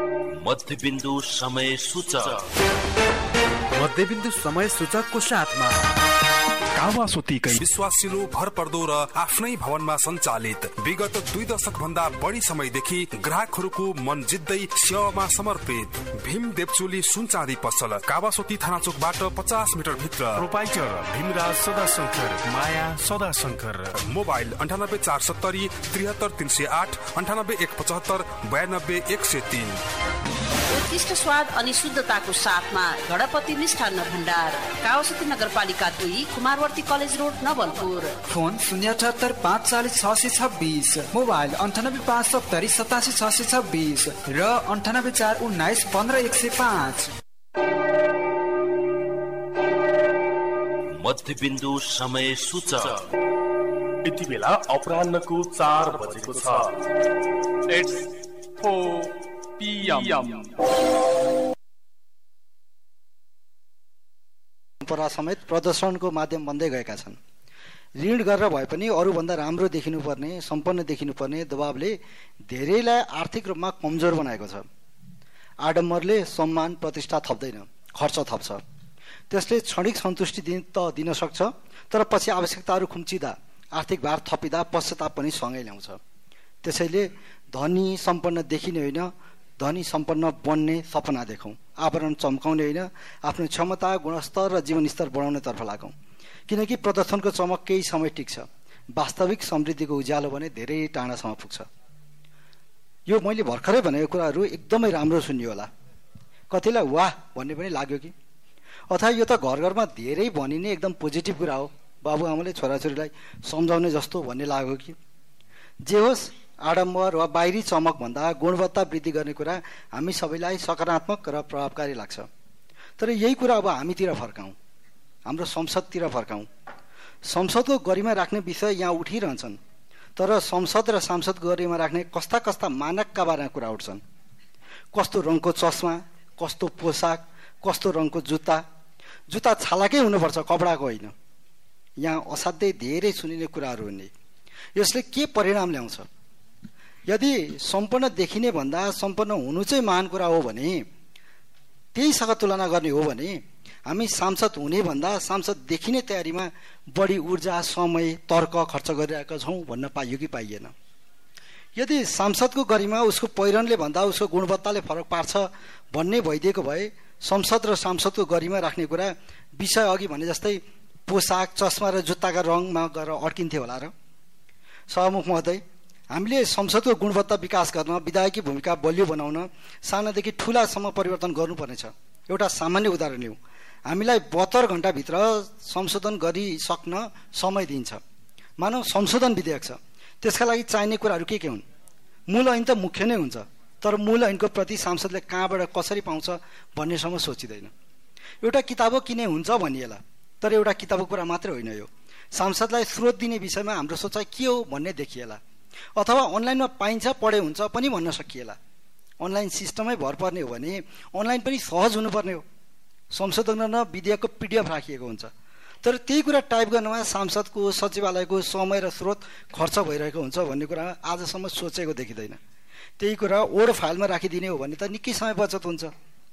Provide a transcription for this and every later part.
मध्यबिन्दु समय सूचक। मध्यबिन्दु समय सूचकको साथमा कावासोतीकै विश्वासिलो भरपर्दो र आफ्नै भवनमा सञ्चालित विगत 2 दशक भन्दा बढी समयदेखि ग्राहकहरूको मन जित्दै सेवामा समर्पित भीम देवचोली सुनचाँदी पसल कावासोती थाना चोकबाट 50 मिटर भित्र। प्रोपाइटर भीमराज सदाशंकर, माया सदाशंकर। मोबाइल 98470 73308 98175 92103। उत्कृष्ट स्वाद अनि शुद्धताको साथमा गणपति मिष्ठान्न भण्डार, कावासोती नगरपालिका 2, Kumarwarti college road, Nawalpur. Phone 078 540 626, mobile 98 570 87 626 र 98 419 15 105। मध्यबिन्दु समय सूचक। यति बेला अपराह्नको 4 बजेको छ। It's 4 PM। परम्परा समेत प्रदर्शनको माध्यम बन्दै गएका छन्। ऋण गरेर भए पनि अरूभन्दा राम्रो देखिनुपर्ने, सम्पन्न देखिनुपर्ने दबावले धेरैलाई आर्थिक रूपमा कमजोर बनाएको छ। आडम्बरले सम्मान प्रतिष्ठा थप्दैन, खर्च थप्छ। त्यसले क्षणिक सन्तुष्टि दिन सक्छ, तर पछि आवश्यकताहरू खुम्चिँदा आर्थिक भार थपिँदा पश्चाताप पनि सँगै ल्याउँछ। त्यसैले धनी सम्पन्न देखिने होइन, धनी सम्पन्न बन्ने सपना देखौँ। आवरण चम्काउने होइन, आफ्नो क्षमता, गुणस्तर र जीवनस्तर बढाउनेतर्फ लागौँ। किनकि प्रदर्शनको चमक केही समय टिक्छ, वास्तविक समृद्धिको उज्यालो भने धेरै टाढासम्म पुग्छ। यो मैले भर्खरै भनेको कुराहरू एकदमै राम्रो सुनियो होला, कतिलाई वाह भन्ने पनि लाग्यो कि, अथवा यो त घर घरमा धेरै भनिने एकदम पोजिटिभ कुरा हो, बाबुआमाले छोराछोरीलाई सम्झाउने जस्तो भन्ने लाग्यो कि। जे होस्, आडम्बर वा बाहिरी चमकभन्दा गुणवत्ता वृद्धि गर्ने कुरा हामी सबैलाई सकारात्मक र प्रभावकारी लाग्छ। तर यही कुरा अब हामीतिर फर्काउँ, हाम्रो संसदतिर फर्काउँ। संसदको गरिमा राख्ने विषय यहाँ उठिरहन्छन्, तर संसद र सांसदको गरिमा राख्ने कस्ता कस्ता मानकका बारेमा कुरा उठ्छन्। कस्तो रङको चस्मा, कस्तो पोसाक, कस्तो रङको जुत्ता। जुत्ता छालाकै हुनुपर्छ, कपडाको होइन। यहाँ असाध्यै धेरै सुनिने कुराहरू हुने। यसले के परिणाम ल्याउँछ? यदि सम्पन्न देखिने भन्दा सम्पन्न हुनु चाहिँ महान कुरा हो भने, त्यहीसँग तुलना गर्ने हो भने हामी सांसद हुने भन्दा सांसद देखिने तयारीमा बढी ऊर्जा, समय, तर्क खर्च गरिरहेका छौँ भन्न पाइयो कि पाइएन? यदि सांसदको गरिमा उसको पहिरनले भन्दा उसको गुणवत्ताले फरक पार्छ भन्ने भइदिएको भए संसद र सांसदको गरिमा राख्ने कुरा विषय अघि भने जस्तै पोसाक, चस्मा र जुत्ताका रङमा गएर अड्किन्थ्यो होला र? सभामुख महोदय, हामीले संसदको गुणवत्ता विकास गर्न, विधायकी भूमिका बलियो बनाउन सानादेखि ठुलासम्म परिवर्तन गर्नुपर्नेछ। एउटा सामान्य उदाहरण लिउँ। हामीलाई 72 घण्टाभित्र संशोधन गरिसक्न समय दिन्छ। मानव संशोधन विधेयक छ, त्यसका लागि चाहिने कुराहरू के हुन्? मूल ऐन त मुख्य नै हुन्छ, तर मूल ऐनको प्रति सांसदले कहाँबाट कसरी पाउँछ भन्नेसम्म सोचिँदैन। एउटा किताब किने हुन्छ भनिएला, तर एउटा किताबको कुरा मात्रै होइन यो। सांसदलाई स्रोत दिने विषयमा हाम्रो सोचाइ के हो भन्ने देखिएला, अथवा अनलाइनमा पाइन्छ, पढे हुन्छ पनि भन्न सकिएला। अनलाइन सिस्टमै भर पर्ने हो भने अनलाइन पनि सहज हुनुपर्ने हो। संशोधन गर्न विधेयकको PDF राखिएको हुन्छ, तर त्यही कुरा टाइप गर्नमा सांसदको, सचिवालयको समय र स्रोत खर्च भइरहेको हुन्छ भन्ने कुरा आजसम्म सोचेको देखिँदैन। त्यही कुरा वर्ड फाइलमा राखिदिने हो भने त निकै समय बचत हुन्छ।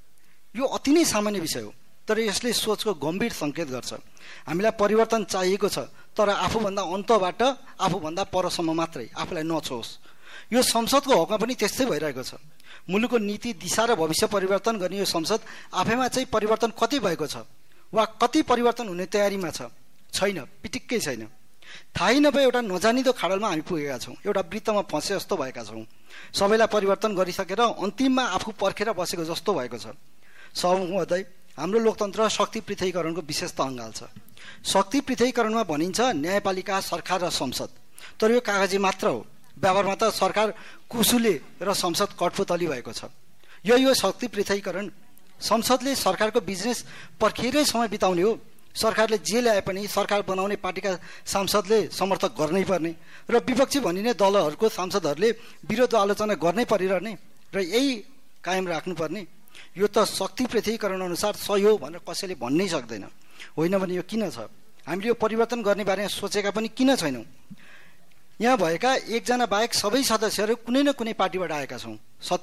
यो अति नै सामान्य विषय हो, तर यसले सोचको गम्भीर सङ्केत गर्छ। हामीलाई परिवर्तन चाहिएको छ, तर आफूभन्दा अन्तबाट आफूभन्दा परसम्म मात्रै, आफूलाई नछोस्। यो संसदको हकमा पनि त्यस्तै भइरहेको छ। मुलुकको नीति, दिशा र भविष्य परिवर्तन गर्ने यो संसद आफैमा चाहिँ परिवर्तन कति भएको छ वा कति परिवर्तन हुने तयारीमा छ? छैन, पिटिक्कै छैन। थाहै नभए एउटा नजानिदो खाडलमा हामी पुगेका छौँ, एउटा वृत्तमा फँसे जस्तो भएका छौँ। सबैलाई परिवर्तन गरिसकेर अन्तिममा आफू पर्खेर बसेको जस्तो भएको छ। सभामुख महोदय, हाम्रो लोकतन्त्र शक्ति पृथकीकरणको विशेषता अँगाल्छ। शक्ति पृथकीकरणमा भनिन्छ न्यायपालिका, सरकार र संसद, तर यो कागजी मात्र हो। व्यवहारमा त सरकार कुसुले र संसद कठपुतली भएको छ। यो शक्ति पृथकीकरण। संसदले सरकारको बिजनेस पर्खेरै समय बिताउने हो। सरकारले जे ल्याए पनि सरकार बनाउने पार्टीका सांसदले समर्थक गर्नै पर्ने र विपक्षी भनिने दलहरूको सांसदहरूले विरोध आलोचना गर्नै परिरहने र यही कायम राख्नुपर्ने। यो त शक्ति पृथकीकरण अनुसार सही हो भनेर कसैले भन्नै सक्दैन। होइन भने यो किन छ? हामीले यो परिवर्तन गर्ने बारेमा सोचेका पनि किन छैनौँ? यहाँ भएका एकजना बाहेक सबै सदस्यहरू कुनै न कुनै पार्टीबाट आएका छौँ।